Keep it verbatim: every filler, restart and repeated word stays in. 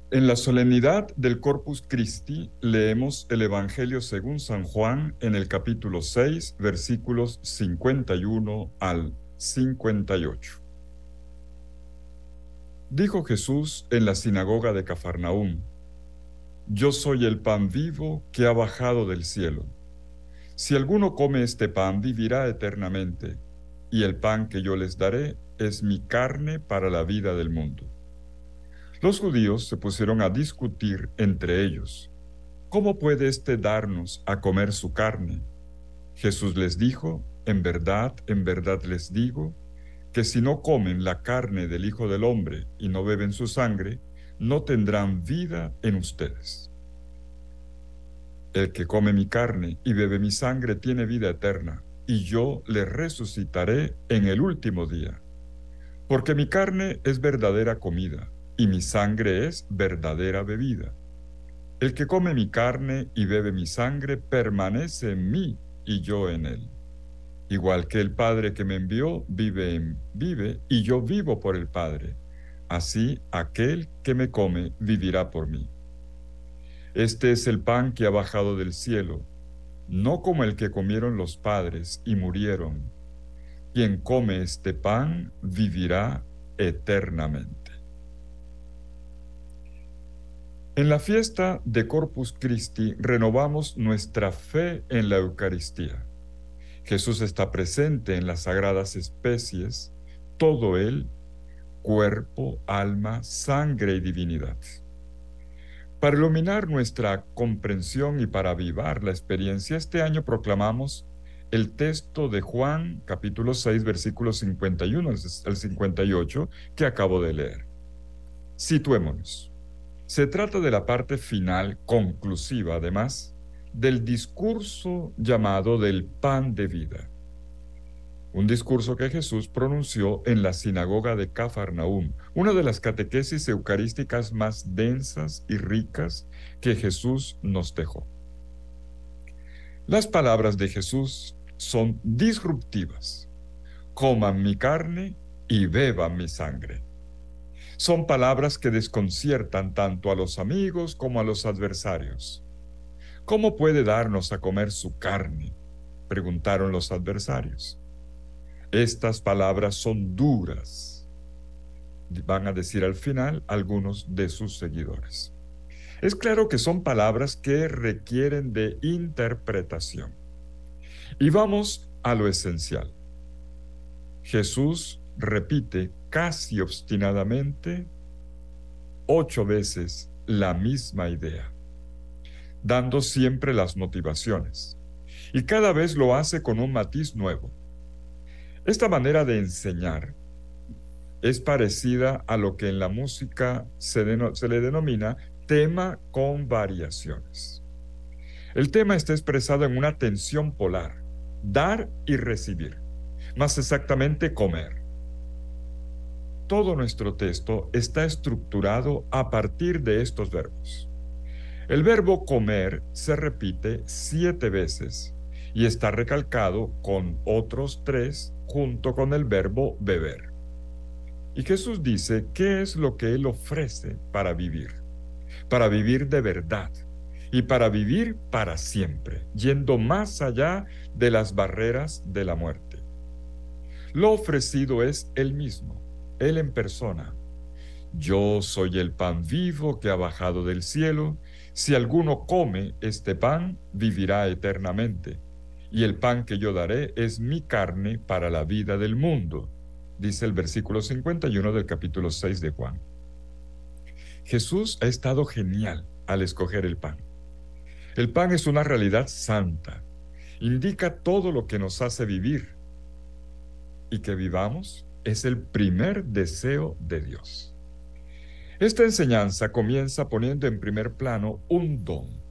En la solemnidad del Corpus Christi leemos el Evangelio según San Juan en el capítulo seis, versículos cincuenta y uno al cincuenta y ocho. Dijo Jesús en la sinagoga de Cafarnaúm: Yo soy el pan vivo que ha bajado del cielo. Si alguno come este pan, vivirá eternamente, y el pan que yo les daré es mi carne para la vida del mundo. Los judíos se pusieron a discutir entre ellos: ¿Cómo puede éste darnos a comer su carne? Jesús les dijo: En verdad, en verdad les digo, que si no comen la carne del Hijo del Hombre y no beben su sangre, no tendrán vida en ustedes. El que come mi carne y bebe mi sangre tiene vida eterna, y yo le resucitaré en el último día. Porque mi carne es verdadera comida, y mi sangre es verdadera bebida. El que come mi carne y bebe mi sangre permanece en mí y yo en él. Igual que el Padre que me envió vive en, vive y yo vivo por el Padre. Así aquel que me come vivirá por mí. Este es el pan que ha bajado del cielo, no como el que comieron los padres y murieron. Quien come este pan vivirá eternamente. En la fiesta de Corpus Christi renovamos nuestra fe en la Eucaristía. Jesús está presente en las sagradas especies, todo él, cuerpo, alma, sangre y divinidad. Para iluminar nuestra comprensión y para avivar la experiencia, este año proclamamos el texto de Juan, capítulo seis, versículos cincuenta y uno al cincuenta y ocho, que acabo de leer. Situémonos. Se trata de la parte final, conclusiva además, del discurso llamado del pan de vida. Un discurso que Jesús pronunció en la sinagoga de Cafarnaúm, una de las catequesis eucarísticas más densas y ricas que Jesús nos dejó. Las palabras de Jesús son disruptivas. Coman mi carne y beban mi sangre. Son palabras que desconciertan tanto a los amigos como a los adversarios. ¿Cómo puede darnos a comer su carne?, preguntaron los adversarios. Estas palabras son duras, van a decir al final algunos de sus seguidores. Es claro que son palabras que requieren de interpretación. Y vamos a lo esencial. Jesús repite casi obstinadamente ocho veces la misma idea, dando siempre las motivaciones, y cada vez lo hace con un matiz nuevo. Esta manera de enseñar es parecida a lo que en la música se, se le denomina tema con variaciones. El tema está expresado en una tensión polar, dar y recibir, más exactamente comer. Todo nuestro texto está estructurado a partir de estos verbos. El verbo comer se repite siete veces y está recalcado con otros tres junto con el verbo beber. Y Jesús dice qué es lo que Él ofrece para vivir, para vivir de verdad y para vivir para siempre, yendo más allá de las barreras de la muerte. Lo ofrecido es Él mismo, Él en persona. Yo soy el pan vivo que ha bajado del cielo. Si alguno come este pan, vivirá eternamente. Y el pan que yo daré es mi carne para la vida del mundo, dice el versículo cincuenta y uno del capítulo seis de Juan. Jesús ha estado genial al escoger el pan. El pan es una realidad santa. Indica todo lo que nos hace vivir. Y que vivamos es el primer deseo de Dios. Esta enseñanza comienza poniendo en primer plano un don,